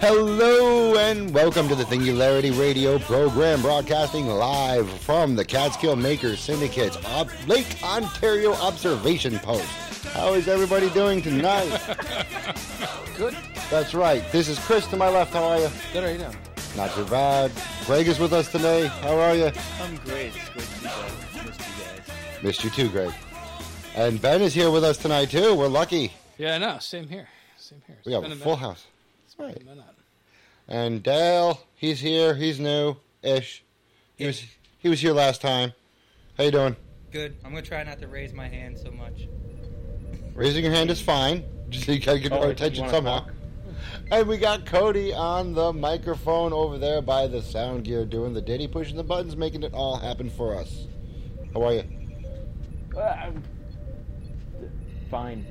Hello and welcome to the Singularity Radio program, broadcasting live from the Catskill Makers Syndicate's Lake Ontario Observation Post. How is everybody doing tonight? Good. That's right. This is Chris to my left. How are you? Good, how are you doing? Not too bad. Greg is with us today. How are you? I'm great. It's great to be back. Missed you guys. Missed you too, Greg. And Ben is here with us tonight too. We're lucky. Yeah, no, same here. Same here. We have a full house. That's right. And Dale, he's here. He's new-ish. He was here last time. How you doing? Good. I'm going to try not to raise my hand so much. Raising your hand is fine. Just you gotta get our attention somehow. And we got Cody on the microphone over there by the sound gear doing the ditty, pushing the buttons, making it all happen for us. How are you? I'm fine.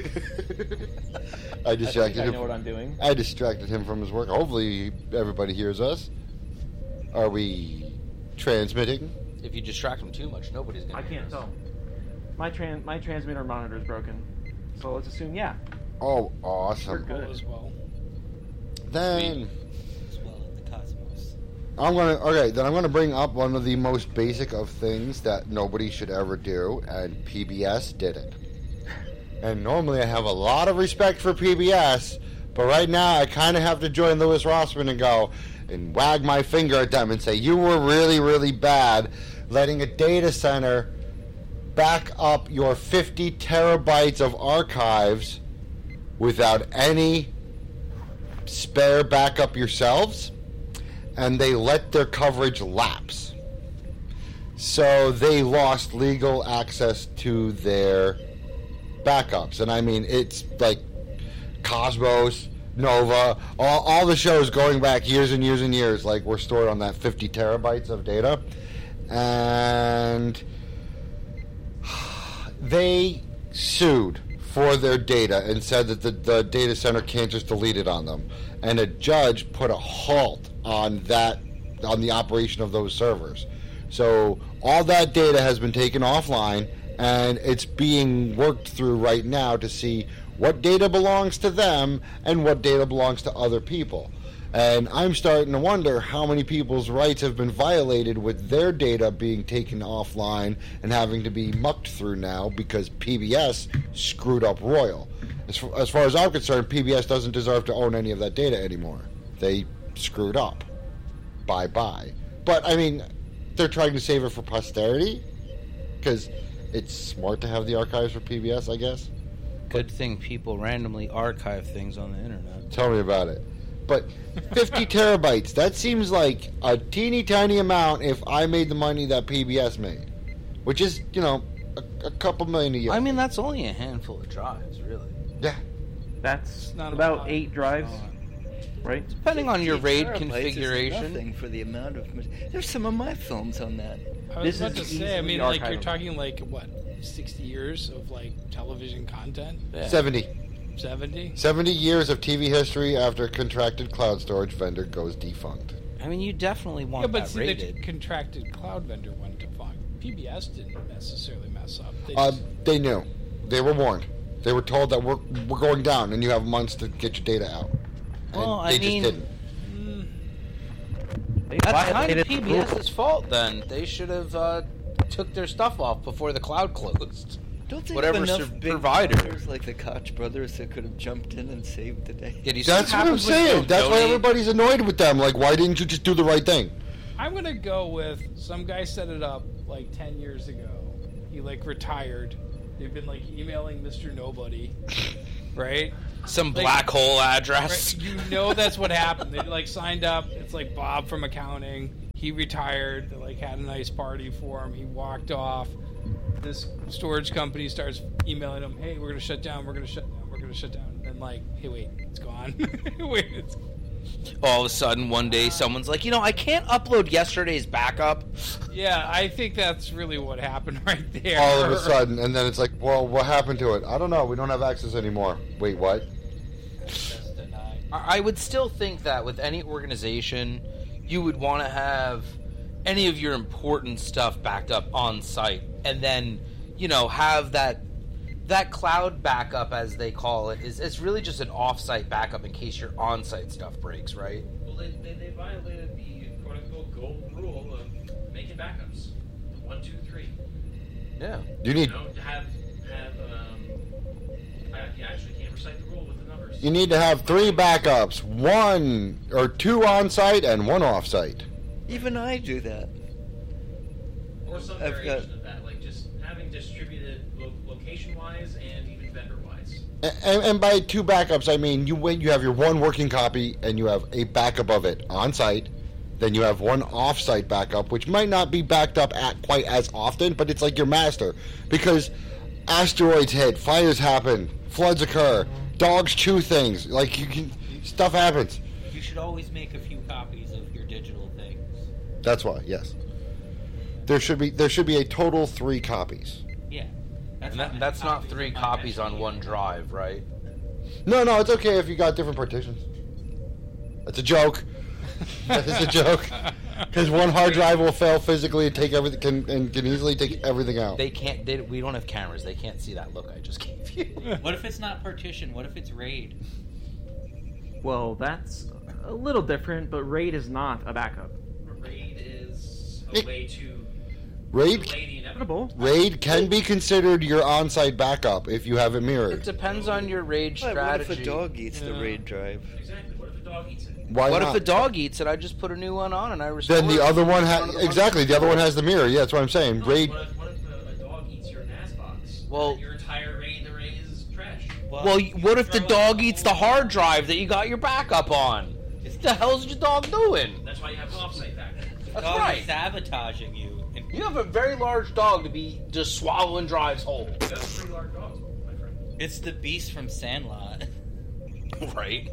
I distracted him. I know what I'm doing. I distracted him from his work. Hopefully everybody hears us. Are we transmitting? If you distract him too much, nobody's gonna. I can't tell. My transmitter monitor is broken, so let's assume Oh, awesome. we're good. As well. Then As well as the cosmos. I'm gonna bring up one of the most basic of things that nobody should ever do, and PBS did it. And normally I have a lot of respect for PBS, but right now I kind of have to join Louis Rossman and go and wag my finger at them and say, you were really, really bad letting a data center back up your 50 terabytes of archives without any spare backup yourselves, and they let their coverage lapse. So they lost legal access to their backups. And I mean, it's like Cosmos, Nova, all the shows going back years and years and years, like, were stored on that 50 terabytes of data. And they sued for their data and said that the data center can't just delete it on them. And a judge put a halt on the operation of those servers. So all that data has been taken offline, and it's being worked through right now to see what data belongs to them and what data belongs to other people. And I'm starting to wonder how many people's rights have been violated with their data being taken offline and having to be mucked through now because PBS screwed up royal. As far as I'm concerned, PBS doesn't deserve to own any of that data anymore. They screwed up. Bye-bye. But, I mean, they're trying to save it for posterity because it's smart to have the archives for PBS, I guess. Good thing people randomly archive things on the internet. Tell me about it. But 50 terabytes, that seems like a teeny tiny amount if I made the money that PBS made. Which is, a couple million a year. I mean, that's only a handful of drives, really. Yeah. That's Not about 8 drives, right? Depending on your RAID 50 terabytes configuration. is nothing for the amount of... There's some of my films on that. I was This about is to say, I mean, easily like, you're archivable. talking, like, what, 60 years of, like, television content? Yeah. 70. 70? 70 years of TV history after contracted cloud storage vendor goes defunct. I mean, you definitely want Yeah, but that see, rated. the contracted cloud vendor went to fuck. PBS didn't necessarily mess up. They knew. They were warned. They were told that we're going down and you have months to get your data out. And Well, they I mean- just didn't. They That's kind of violated the rules. PBS's fault, then. They should have took their stuff off before the cloud closed. Don't they Whatever have enough big provider. brothers like the Koch brothers that could have jumped in and saved the day? Yeah, do you see That's what I'm happens when you saying. don't That's why donate? everybody's annoyed with them. Like, why didn't you just do the right thing? I'm going to go with some guy set it up, like, 10 years ago. He, like, retired. They've been, like, emailing Mr. Nobody, right? Some Like- black hole address. Right, you know that's what happened. They like signed up. It's like Bob from accounting. He retired. They like had a nice party for him. He walked off. This storage company starts emailing him, "Hey, we're gonna shut down. We're gonna shut down. We're gonna shut down." And like, "Hey, wait, it's gone. Wait, it's." All of a sudden, one day, someone's like, I can't upload yesterday's backup. Yeah, I think that's really what happened right there. All of a sudden, and then it's like, well, what happened to it? I don't know. We don't have access anymore. Wait, what? Just denied. I would still think that with any organization, you would want to have any of your important stuff backed up on site, and then, have that that cloud backup, as they call it, it's really just an off-site backup in case your on-site stuff breaks, right? Well, they violated the quote-unquote golden rule of making backups. 1, 2, 3. Yeah. You need I actually can't recite the rule with the numbers. you need to have 3 backups, 1 or 2 on site and 1 off site. Even I do that. Or some I've variation of that, like just having distributed location-wise and even vendor-wise. And by 2 backups, I mean you have your 1 working copy and you have a backup of it on site. Then you have 1 off-site backup, which might not be backed up at quite as often, but it's like your master. Because asteroids hit, fires happen, floods occur, dogs chew things. Like, stuff happens. You should always make a few copies of your digital things. That's why, yes. There should be a total 3 copies. Yeah. That's not 3 copies on 1 drive, right? No, it's okay if you got different partitions. That's a joke. That is a joke. Because 1 hard drive will fail physically and take everything can easily take everything out. They can't. We don't have cameras. They can't see that look I just gave you. What if it's not partition? What if it's RAID? Well, that's a little different, but RAID is not a backup. RAID is a way to RAID delay the inevitable. RAID can be considered your on-site backup if you have it It mirrored. depends on your RAID What strategy. if a dog eats the RAID drive? Exactly. What if a dog eats it? Why What not? if the dog eats it? I just put a new one on and I restore Then the it. other one One of has the exactly. ones- The other one has the mirror. Yeah, that's what I'm saying. No, RAID. What if a dog eats your NAS box? Well- And your entire RAID array is trash. Well, what if the dog eats the hard drive that you got your backup on? What the hell's your dog doing? That's why you have an offsite backup. That's Dog right. is sabotaging you. And You have a very large dog to be just swallowing drives whole. That's pretty large dogs, my friend. it's the beast from Sandlot. Right?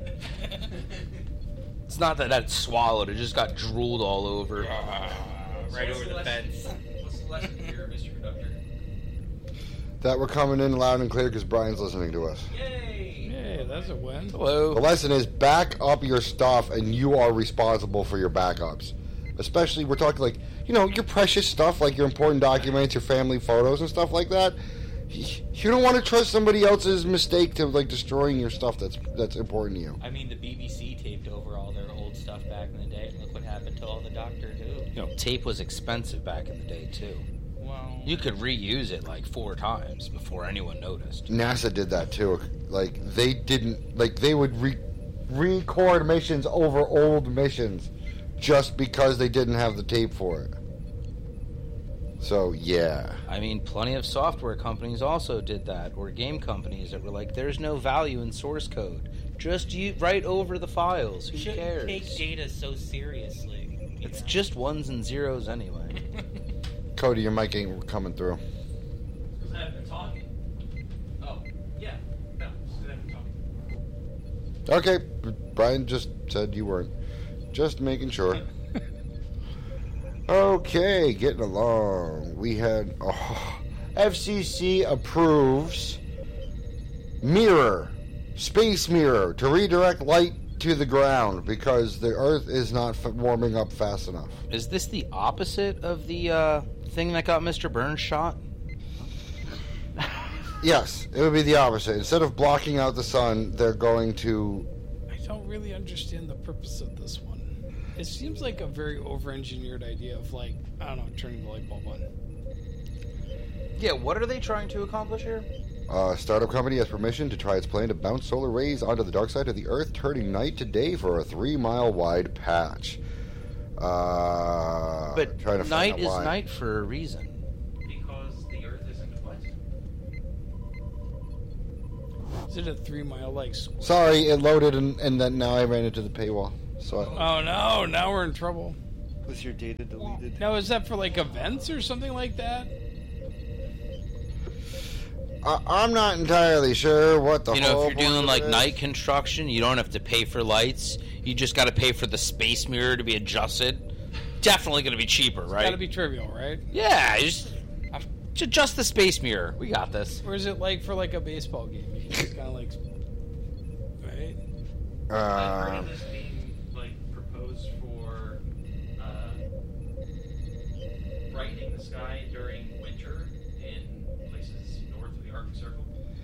It's not that it swallowed, it just got drooled all over. Right over the fence. What's the lesson here, Mr. Conductor? That we're coming in loud and clear because Brian's listening to us. Yay! Hey, that's a win. Hello. The lesson is back up your stuff, and you are responsible for your backups. Especially, we're talking like your precious stuff, like your important documents, your family photos, and stuff like that. You don't want to trust somebody else's mistake to like destroying your stuff that's important to you. I mean, the BBC taped over all their old stuff back in the day. Look what happened to all the Doctor Who. Tape was expensive back in the day too. Well, You could reuse it like 4 times before anyone noticed. NASA did that too. Like they didn't they would record missions over old missions just because they didn't have the tape for it. So yeah. I mean, plenty of software companies also did that, or game companies that were like, "There's no value in source code. Just write over the files. Who you shouldn't cares? take data so seriously. It's just 1s and 0s anyway." Cody, your mic ain't coming through. Because I haven't been talking. Oh, yeah. No, because I haven't been talking. Okay, Brian just said you weren't. Just making sure. Okay, getting along. We had FCC approves space mirror to redirect light to the ground because the Earth is not warming up fast enough. Is this the opposite of the thing that got Mr. Burns shot? Yes, it would be the opposite. Instead of blocking out the sun, they're going to. I don't really understand the purpose of this one. It seems like a very over-engineered idea of turning the light bulb on. Yeah, what are they trying to accomplish here? A startup company has permission to try its plan to bounce solar rays onto the dark side of the Earth, turning night to day for a 3-mile wide patch. But trying to find night out is why. night for a reason. Because the Earth isn't complex. Is it a 3-mile square? Sorry, it loaded and then now I ran into the paywall. So Oh no! Now we're in trouble. Was your data deleted? Now is that for events or something like that? I'm not entirely sure what the If whole you're doing point of it is. night construction, you don't have to pay for lights. You just got to pay for the space mirror to be adjusted. Definitely going to be cheaper, It's right? got to be trivial, right? Yeah, just adjust the space mirror. We got this. Or is it for a baseball game? You can just kind of right? I've heard of this being proposed for brightening the sky during winter in places north of the Arctic Circle.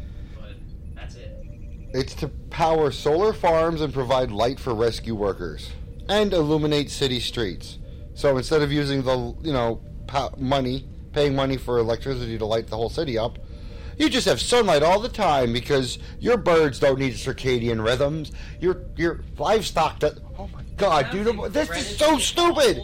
It's to power solar farms and provide light for rescue workers and illuminate city streets. So instead of using the, paying money for electricity to light the whole city up, you just have sunlight all the time because your birds don't need circadian rhythms. Your livestock does. Oh my God, dude! This is so stupid.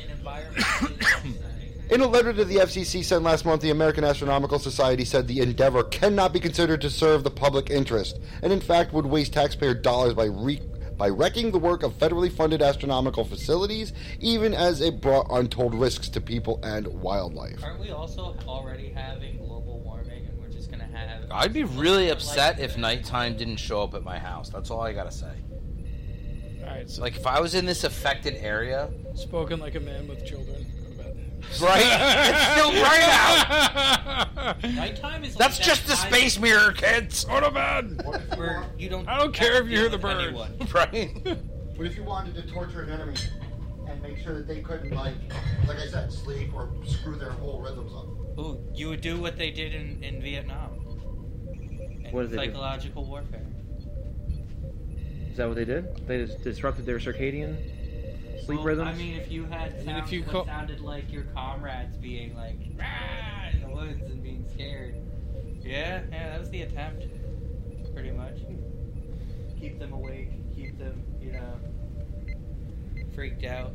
In a letter to the FCC sent last month, the American Astronomical Society said the endeavor cannot be considered to serve the public interest, and in fact would waste taxpayer dollars by wrecking the work of federally funded astronomical facilities, even as it brought untold risks to people and wildlife. Aren't we also already having global warming, and we're just gonna have? I'd be really upset if nighttime didn't show up at my house. That's all I gotta say. All right, so Like, if I was in this affected area, spoken like a man with children. Go to bed. right? It's still bright out. Nighttime is. That's like just that the time space mirror, kids. Go to bed. where you don't. I don't care if you hear the with bird. anyone. Right? What if you wanted to torture an enemy and make sure that they couldn't, like I said, sleep or screw their whole rhythms up? Ooh, you would do what they did in Vietnam. What did they do? Psychological warfare. Is that what they did? They just disrupted their circadian sleep Well, rhythms? I mean, if you had mean, sounds if you that co- sounded like your comrades being like "Rah!" in the woods and being scared. Yeah, that was the attempt. Pretty much. Keep them awake, keep them, freaked out.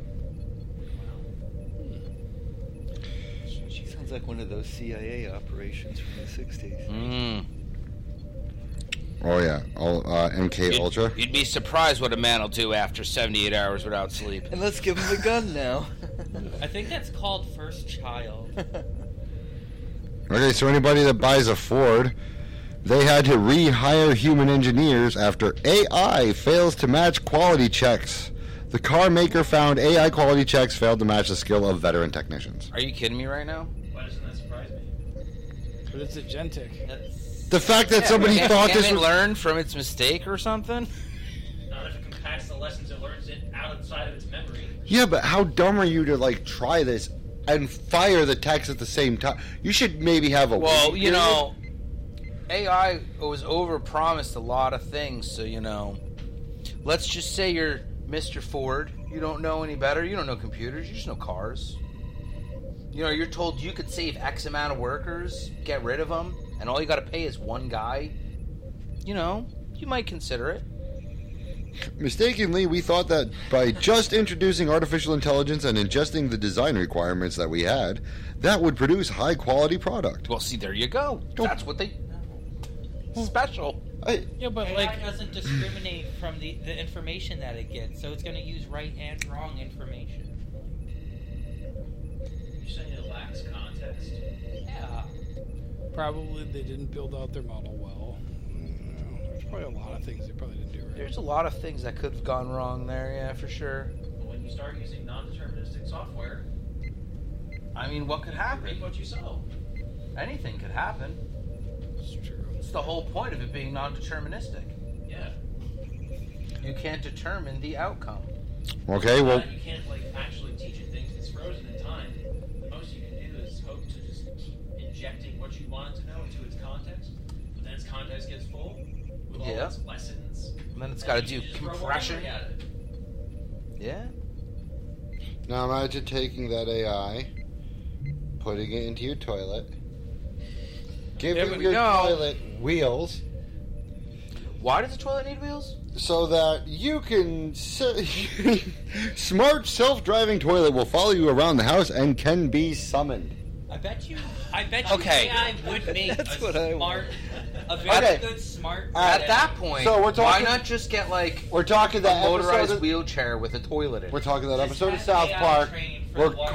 She sounds like one of those CIA operations from the 60s. Mm. Oh yeah, MK Ultra. You'd be surprised what a man will do after 78 hours without sleep. And let's give him a gun now. I think that's called First Child. Okay, so anybody that buys a Ford, they had to rehire human engineers after AI fails to match quality checks. The car maker found AI quality checks failed to match the skill of veteran technicians. Are you kidding me right now? Why doesn't that surprise me? But it's a Gentic. That's The fact that somebody thought Can this it was... learn from its mistake or something? Not if it compacts the lessons it learns it outside of its memory. Yeah, but how dumb are you to, try this and fire the text at the same time? You should maybe have a... Well, waiting period. AI was overpromised a lot of things, so, let's just say you're Mr. Ford. You don't know any better. You don't know computers. You just know cars. You're told you could save X amount of workers, get rid of them, and all you got to pay is one guy. You might consider it. Mistakenly, we thought that by just introducing artificial intelligence and ingesting the design requirements that we had, that would produce high-quality product. Well, see, there you go. That's what they... Special. Yeah, but AI doesn't discriminate from the information that it gets, so it's going to use right and wrong information. You're saying it lacks context? Yeah. probably they didn't build out their model well. There's probably a lot of things they probably didn't do right. There's a lot of things that could have gone wrong there, yeah, for sure. When you start using non-deterministic software, I mean, what could reap happen? what you sow. Anything could happen. It's true. It's the whole point of it being non-deterministic. Yeah. You can't determine the outcome. Okay, well, You can't actually teach it things that's frozen in time. The most you can do is hope to just keep injecting what you want it to know into its context. But then its context gets full with all Yeah. its lessons. And then it's got to you do just throw more compression. memory at it. Yeah. now imagine taking that AI, putting it into your toilet, giving but your no. toilet wheels, Why does the toilet need wheels? so that you can... Smart self-driving toilet will follow you around the house and can be summoned. I bet you Okay. AI would make That's a what I smart, a very Okay. good smart. At that point, So we're why talking- not just get like We're talking a that motorized episode of, wheelchair with a toilet in We're it? talking that Just episode of have South AI Park trained for where large